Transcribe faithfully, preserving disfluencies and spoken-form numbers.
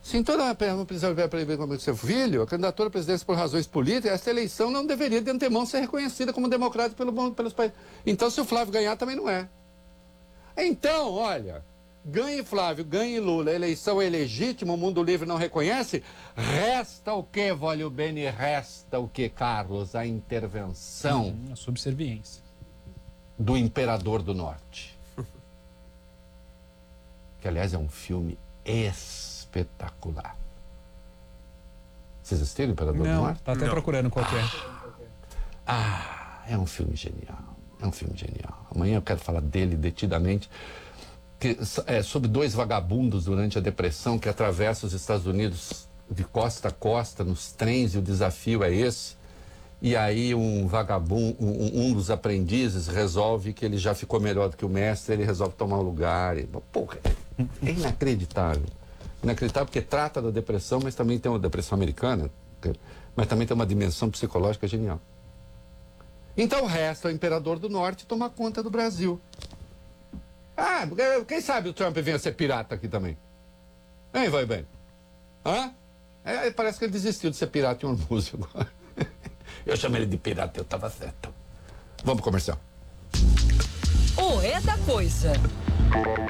Se em toda uma prisão vier para ele como seu filho, a candidatura à presidência por razões políticas, essa eleição não deveria de antemão ser reconhecida como democrática pelo, pelos países. Então, se o Flávio ganhar, também não é. Então, olha, ganhe Flávio, ganhe Lula, a eleição é legítima, o mundo livre não reconhece, resta o quê, Vólio Bene? Resta o quê, Carlos? A intervenção hum, a subserviência do Imperador do Norte. Que, aliás, é um filme espetacular. Vocês assistiram o Imperador não, do Norte? tá até Não. procurando qual que é. Ah, é um filme genial. É um filme genial. Amanhã eu quero falar dele detidamente. Que, é, sobre dois vagabundos durante a Depressão que atravessam os Estados Unidos de costa a costa nos trens, e o desafio é esse. E aí um vagabundo, um, um dos aprendizes resolve que ele já ficou melhor do que o mestre, ele resolve tomar o lugar. E, porra, é inacreditável. Inacreditável porque trata da depressão, mas também tem uma depressão americana, mas também tem uma dimensão psicológica genial. Então resta o Imperador do Norte tomar conta do Brasil. Ah, quem sabe o Trump venha ser pirata aqui também? Hein, vai bem? Hã? É, parece que ele desistiu de ser pirata em Hormuz agora. Eu chamei ele de pirata, eu tava certo. Vamos pro comercial. O É da Coisa.